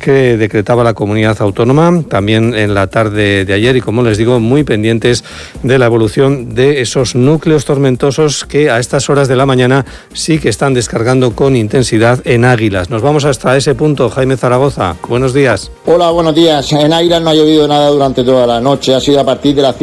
que decretaba la comunidad autónoma, también en la tarde de ayer, y como les digo, muy pendientes de la evolución de esos núcleos tormentosos que a estas horas de la mañana sí que están descargando con intensidad en Águilas. Nos vamos hasta ese punto. Jaime Zaragoza, buenos días. Hola, buenos días. En Águilas no ha llovido nada durante toda la noche, ha sido a partir de las